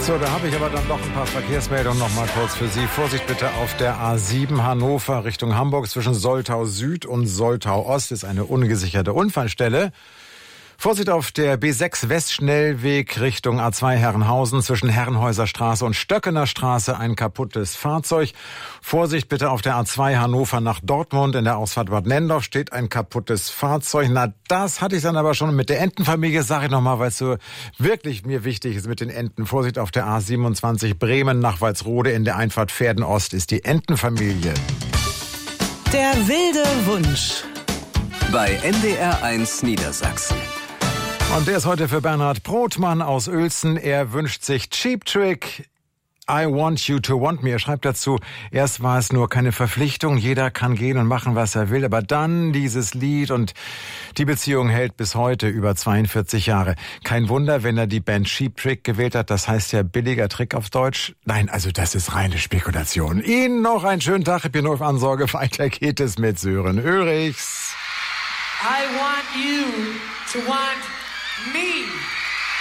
So, da habe ich aber dann noch ein paar Verkehrsmeldungen noch mal kurz für Sie. Vorsicht bitte auf der A7 Hannover Richtung Hamburg zwischen Soltau Süd und Soltau Ost ist eine ungesicherte Unfallstelle. Vorsicht auf der B6 Westschnellweg Richtung A2 Herrenhausen zwischen Herrenhäuser Straße und Stöckener Straße ein kaputtes Fahrzeug. Vorsicht bitte auf der A2 Hannover nach Dortmund. In der Ausfahrt Bad Nendorf steht ein kaputtes Fahrzeug. Na, das hatte ich dann aber schon mit der Entenfamilie, sage ich nochmal, weil es so wirklich mir wichtig ist mit den Enten. Vorsicht auf der A27 Bremen nach Walsrode in der Einfahrt Verden Ost ist die Entenfamilie. Der wilde Wunsch. Bei NDR1 Niedersachsen. Und der ist heute für Bernhard Brotmann aus Uelzen. Er wünscht sich Cheap Trick, I Want You to Want Me. Er schreibt dazu, erst war es nur keine Verpflichtung, jeder kann gehen und machen, was er will, aber dann dieses Lied und die Beziehung hält bis heute über 42 Jahre. Kein Wunder, wenn er die Band Cheap Trick gewählt hat, das heißt ja billiger Trick auf Deutsch. Nein, also das ist reine Spekulation. Ihnen noch einen schönen Tag, ich bin nur auf Ansorge, weiter geht es mit Sören Ulrichs. I want you to want me.